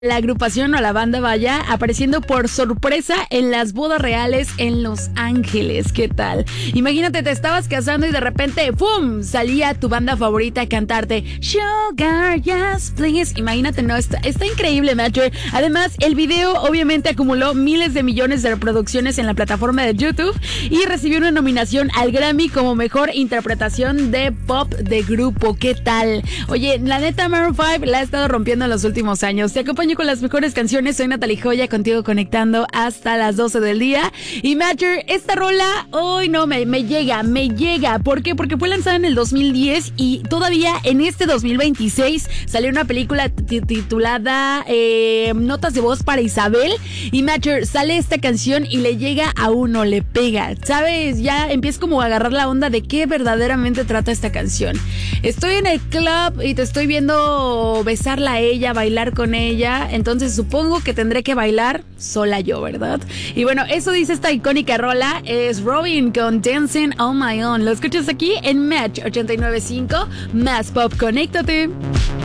La agrupación o la banda vaya apareciendo por sorpresa en las bodas reales en Los Ángeles. ¿Qué tal? Imagínate, te estabas casando y de repente ¡pum! Salía tu banda favorita a cantarte Sugar, yes, please. Imagínate, no, está increíble, Matcher. Además, el video obviamente acumuló miles de millones de reproducciones en la plataforma de YouTube y recibió una nominación al Grammy como mejor interpretación de pop de grupo. ¿Qué tal? Oye, la neta, Maroon 5 la ha estado rompiendo en los últimos años. Te acompaño con las mejores canciones. Soy Natalie Joya, contigo conectando hasta las 12 del día. Y Matcher, esta rola hoy no me llega. ¿Por qué? Porque fue lanzada en el 2010 y todavía en este 2026 salió una película titulada Notas de voz para Isabel. Y Matcher, sale esta canción y le llega a uno, le pega. ¿Sabes? Ya empiezas como a agarrar la onda de qué verdaderamente trata esta canción. Estoy en el club y te estoy viendo besarla a ella, bailar con ella. Entonces supongo que tendré que bailar sola yo, ¿verdad? Y bueno, eso dice esta icónica rola. Es Robin con Dancing on My Own. Lo escuchas aquí en Match 89.5. Más Pop, conéctate.